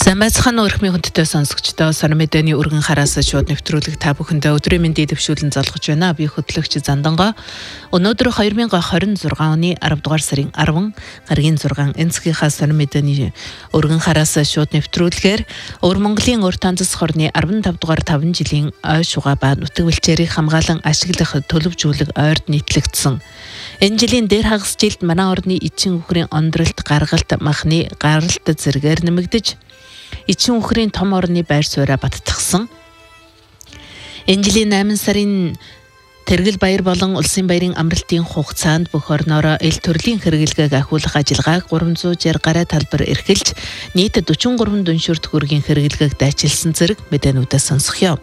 Сайн байцгаана уу өрхмийн хүндтэй сонсогчдоо сонир мэдээний өргөн хараас шууд нэвтрүүлэг та бүхэндээ өдрийн мэндийг дэвшүүлэн залгаж байна. Би хөтлөгч Зандангаа. Өнөөдөр 2026 оны 10 дугаар сарын 10 гаргийн 6 энцгийнхаа сонир мэдээний өргөн хараас шууд нэвтрүүлгээр Өвөр Монголын урт танцс хорны 15 дугаар 5 жилийн ой шугаа ба нутаг бэлчээрийг хамгаалan ашиглах төлөвжүүлэг ойрд нийтлэгдсэн. Энэ жилийн дээр хагас жилд манай орны эцсийн үхрийн ондролт, гаргалт, махны гаралт зэргээр нэмэгдэж эцсийн үхрийн том орны байр сууриа баттгсан. Энэ жилийн 8 сарын Тэргэл баяр болон улсын баярын амралтын хугацаанд бүх орноороо эл төрлийн хэрэглэгээг ахиулах ажиллагааг 360 гаруй талбар эрхэлж нийт 43 дүншүр төгрөгийн хэрэглэгээг дайчилсан зэрэг мэдээнүүдээс сонсгоё.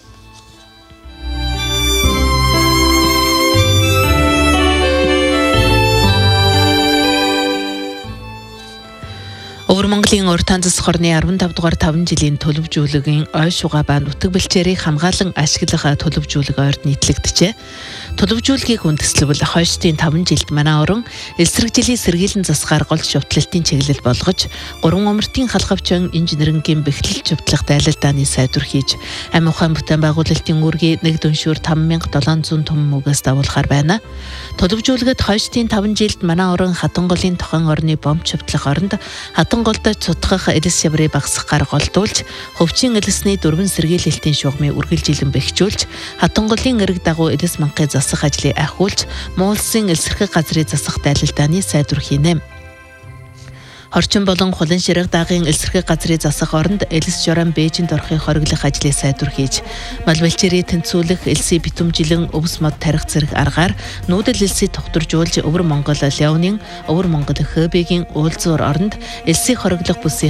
Өвөр Монголын урт танцс хорны 15 дугаар 5 жилийн төлөвжүүлэгийн ой шугаа ба нутаг бэлчээрийг хамгаалan ашиглах төлөвжүүлэг ойрд нийтлэгдэжээ. Төлөвжүүлгийг үндэслэвэл хойштын 5 жилд манай орон эсрэг жилийн сэргийлэн засгаар гол шувтлалтын чиглэл болгож 3 умартын халхавчин инженерингийн бэхлэл шувтлах дайлалдааны сайдвар хийж амь ухаан бүтээн байгуулалтын үүргийг 1 дүншүр 5700 том мөгөөс дагуулахаар байна. Төлөвжүүлгээд хойштын 5 жилд манай орон Хатанголын тохон орны бомб шувтлах оронд Хатанголд цутгах элс шаврыг багасгахаар голдуулж хөвчин элсний 4 сэргийлэлтийн шугамыг үргэлжилэн бэхжүүлж Хатанголын эрэг дагуу элс манхыг засах ажлыг ахиулж муулсын элсэрхэг газрыг засах дайлалдааны сайдвар хийнэ. Хорчин болон хулан ширэг дагын элсэрхэг газрыг засах оронд элс жорон Бээжинд орохыг хориглох ажлыг сайдвар хийж мал бэлчээрийг тэнцвүүлэх элсийг битүүмжилэн өвс мод тарих зэрэг аргаар нүүдэл элсийг тогтворжуулж Өвөр Монгол Леонийн Өвөр Монгол Хөөбигийн уулзуур оронд элсийг хориглох бүсийн